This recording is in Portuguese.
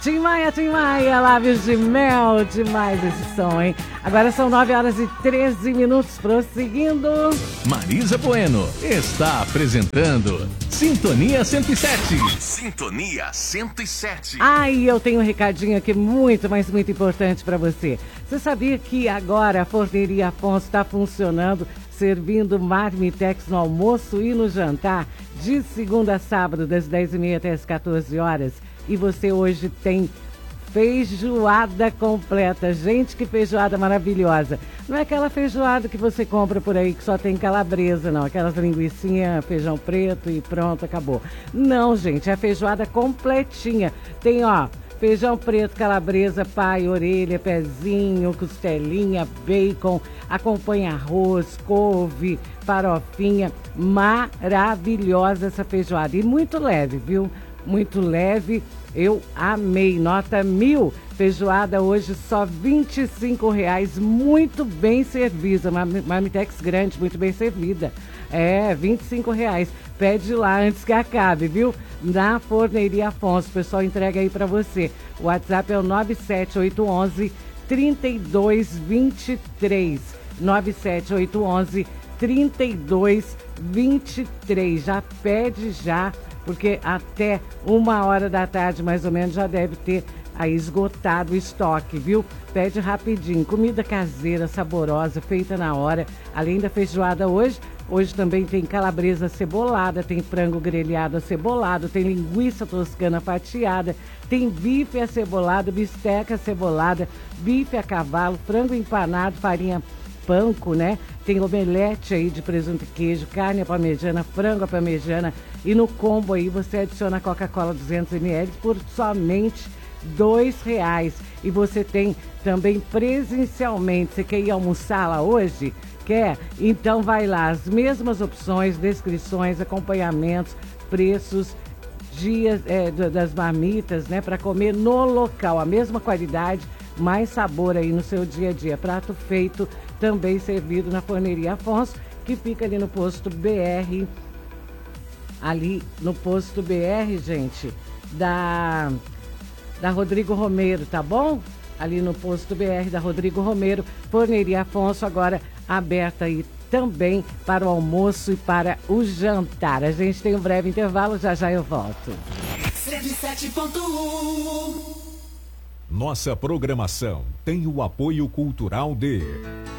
Tim Maia, lábios de mel, demais esse som, hein? Agora são 9h13, prosseguindo. Marisa Bueno está apresentando Sintonia 107. Sintonia 107. Eu tenho um recadinho aqui muito, mas muito importante para você. Você sabia que agora a Forneria Afonso está funcionando, servindo marmitex no almoço e no jantar, de segunda a sábado, das 10h30 até as 14 horas. E você hoje tem feijoada completa. Gente, que feijoada maravilhosa. Não é aquela feijoada que você compra por aí que só tem calabresa, não. Aquelas linguicinhas, feijão preto e pronto, acabou. Não, gente, é a feijoada completinha. Tem, feijão preto, calabresa, pai, orelha, pezinho, costelinha, bacon, acompanha arroz, couve, farofinha. Maravilhosa essa feijoada. E muito leve, viu? Muito leve, eu amei, nota 1000, feijoada hoje só R$25, muito bem servida, marmitex grande, muito bem servida, R$25, pede lá antes que acabe, viu? Na Forneria Afonso, o pessoal entrega aí pra você, o WhatsApp é o 97811-3223, 97811-3223, já pede já, porque até 1h da tarde, mais ou menos, já deve ter aí esgotado o estoque, viu? Pede rapidinho. Comida caseira, saborosa, feita na hora. Além da feijoada hoje também tem calabresa cebolada, tem frango grelhado acebolado, tem linguiça toscana fatiada, tem bife acebolado, bisteca acebolada, bife a cavalo, frango empanado, farinha panko, né? Tem omelete aí de presunto e queijo, carne à parmegiana, frango à parmegiana. E no combo aí você adiciona Coca-Cola 200ml por somente R$2. E você tem também presencialmente. Você quer ir almoçar lá hoje? Quer? Então vai lá. As mesmas opções, descrições, acompanhamentos, preços, dias das marmitas, né? Para comer no local. A mesma qualidade, mais sabor aí no seu dia a dia. Prato feito, também servido na Forneria Afonso, que fica ali no posto BR. Ali no posto BR, gente, da Rodrigo Romero, tá bom? Ali no posto BR da Rodrigo Romero, Forneria Afonso, agora aberta aí também para o almoço e para o jantar. A gente tem um breve intervalo, já eu volto. 107.1. Nossa programação tem o apoio cultural de